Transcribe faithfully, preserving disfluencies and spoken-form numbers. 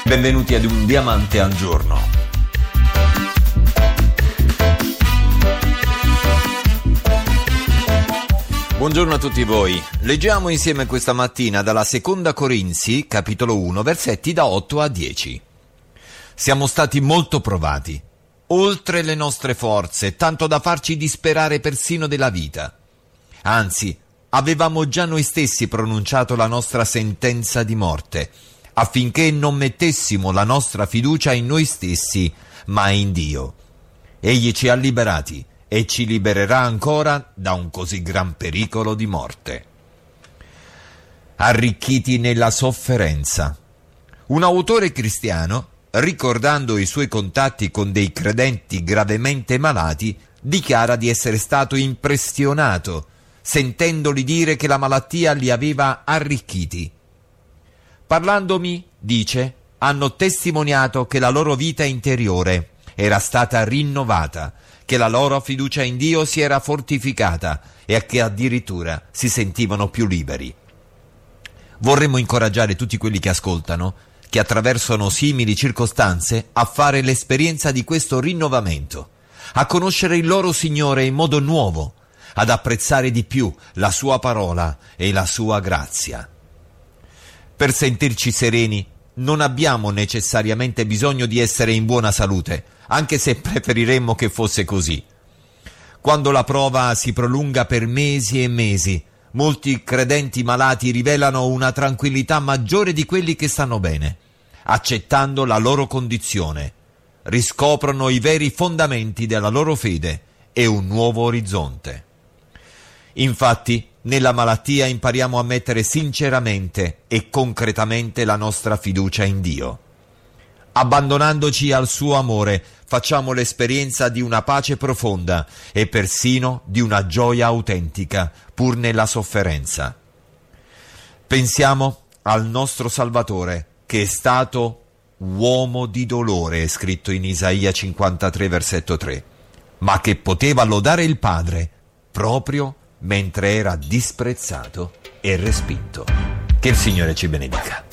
Benvenuti ad Un Diamante al Giorno. Buongiorno a tutti voi. Leggiamo insieme questa mattina dalla Seconda Corinzi, capitolo uno, versetti da otto a dieci. Siamo stati molto provati, oltre le nostre forze, tanto da farci disperare persino della vita. Anzi, avevamo già noi stessi pronunciato la nostra sentenza di morte, affinché non mettessimo la nostra fiducia in noi stessi, ma in Dio. Egli ci ha liberati e ci libererà ancora da un così gran pericolo di morte. Arricchiti nella sofferenza. Un autore cristiano, ricordando i suoi contatti con dei credenti gravemente malati, dichiara di essere stato impressionato, sentendoli dire che la malattia li aveva arricchiti. Parlandomi, dice, hanno testimoniato che la loro vita interiore era stata rinnovata, che la loro fiducia in Dio si era fortificata e che addirittura si sentivano più liberi. Vorremmo incoraggiare tutti quelli che ascoltano, che attraversano simili circostanze, a fare l'esperienza di questo rinnovamento, a conoscere il loro Signore in modo nuovo, ad apprezzare di più la Sua parola e la Sua grazia. Per sentirci sereni non abbiamo necessariamente bisogno di essere in buona salute, anche se preferiremmo che fosse così. Quando la prova si prolunga per mesi e mesi, molti credenti malati rivelano una tranquillità maggiore di quelli che stanno bene, accettando la loro condizione, riscoprono i veri fondamenti della loro fede e un nuovo orizzonte. Infatti, nella malattia impariamo a mettere sinceramente e concretamente la nostra fiducia in Dio. Abbandonandoci al suo amore, facciamo l'esperienza di una pace profonda e persino di una gioia autentica, pur nella sofferenza. Pensiamo al nostro Salvatore, che è stato uomo di dolore, è scritto in Isaia cinquantatré, versetto tre, ma che poteva lodare il Padre proprio mentre era disprezzato e respinto. Che il Signore ci benedica.